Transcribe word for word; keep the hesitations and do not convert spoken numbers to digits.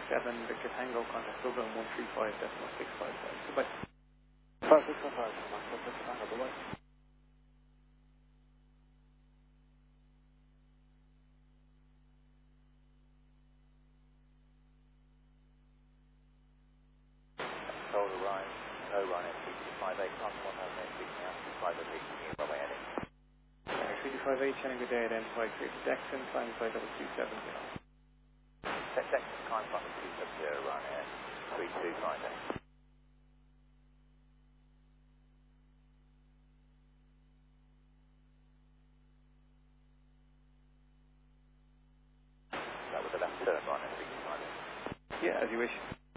seven, Victor Tango, contact Dublin one three five decimal six five five. Goodbye. five six five five, Victor Tango, goodbye. Control arrived, no run at three two five eight, plus one has no speaking out, two five eight, new runway heading. three two five eight, Shannon, good day, identified three Dexon, climb flight level two seven zero. Dexon, climb flight level two seven zero, run at three two five eight. That was the left turn, run at three two five eight. Yeah, as you wish.